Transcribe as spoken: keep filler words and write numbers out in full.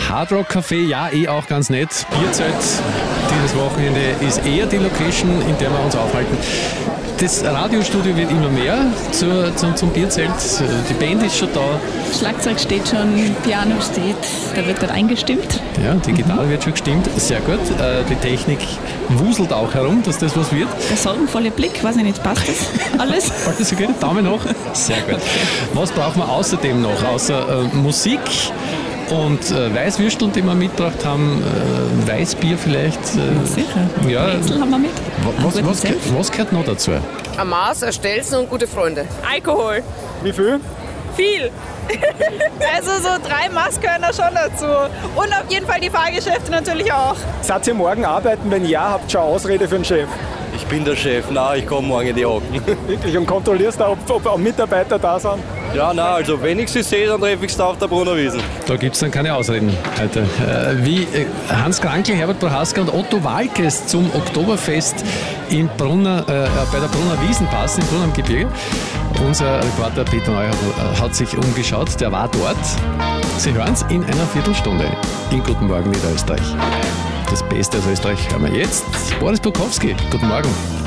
Hard Rock Café, ja, eh auch ganz nett. Bierzelt dieses Wochenende ist eher die Location, in der wir uns aufhalten. Das Radiostudio wird immer mehr zur, zum, zum Bierzelt. Die Band ist schon da. Schlagzeug steht schon, Piano steht, da wird gerade eingestimmt. Ja, die Gitarre mhm. wird schon gestimmt. Sehr gut. Die Technik wuselt auch herum, dass das was wird. Der sorgenvolle Blick, weiß ich nicht, passt das alles? Alles okay? Daumen hoch. Sehr gut. Was brauchen wir außerdem noch? Außer äh, Musik und äh, Weißwürstel, die wir mitgebracht haben, äh, Weißbier vielleicht. Äh, Sicher. Ja. Brezel haben wir mit. Was, was, was, was gehört noch dazu? Ein Maß, ein Stelzen und gute Freunde. Alkohol. Wie viel? Viel. Also so drei Maß gehören da schon dazu. Und auf jeden Fall die Fahrgeschäfte natürlich auch. Seid ihr morgen arbeiten? Wenn ja, habt ihr schon Ausrede für den Chef? Ich bin der Chef, nein, ich komme morgen in die Hocken. Wirklich? Und kontrollierst du, ob, ob auch Mitarbeiter da sind? Ja, nein, also wenn ich sie sehe, dann treffe ich sie auf der Brunner Wiesn. Da gibt es dann keine Ausreden heute. Äh, wie äh, Hans Krankl, Herbert Prohaska und Otto Walkes zum Oktoberfest in Brunner, äh, bei der Brunner Wiesn passen, in Brunner am Gebirge. Unser Reporter Peter Neuhaus hat sich umgeschaut, der war dort. Sie hören es in einer Viertelstunde in Guten Morgen Niederösterreich. Das Beste aus Österreich hören wir jetzt. Boris Bukowski, guten Morgen.